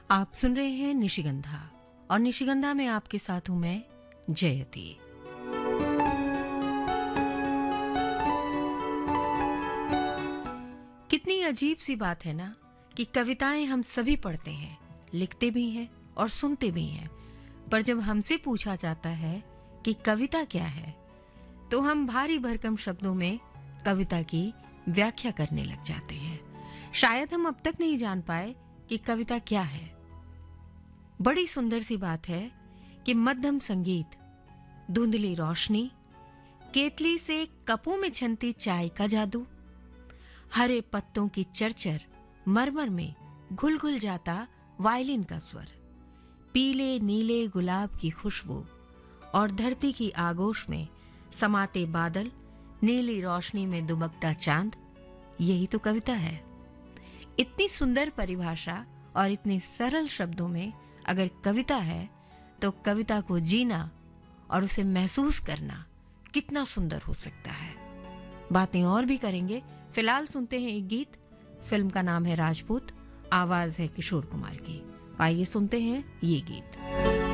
आप सुन रहे हैं निशिगंधा और निशिगंधा में आपके साथ हूं मैं जयती। कितनी अजीब सी बात है ना कि कविताएं हम सभी पढ़ते हैं, लिखते भी हैं और सुनते भी हैं, पर जब हमसे पूछा जाता है कि कविता क्या है तो हम भारी भरकम शब्दों में कविता की व्याख्या करने लग जाते हैं। शायद हम अब तक नहीं जान पाए कि कविता क्या है। बड़ी सुंदर सी बात है कि मध्यम संगीत, धुंधली रोशनी, केतली से कपों में छनती चाय का जादू, हरे पत्तों की चरचर, मरमर में घुल घुल जाता वायलिन का स्वर, पीले नीले गुलाब की खुशबू और धरती की आगोश में समाते बादल, नीली रोशनी में दुबकता चांद, यही तो कविता है। इतनी सुंदर परिभाषा और इतने सरल शब्दों में अगर कविता है तो कविता को जीना और उसे महसूस करना कितना सुंदर हो सकता है। बातें और भी करेंगे। फिलहाल सुनते हैं एक गीत। फिल्म का नाम है राजपूत, आवाज है किशोर कुमार की। आइए सुनते हैं ये गीत।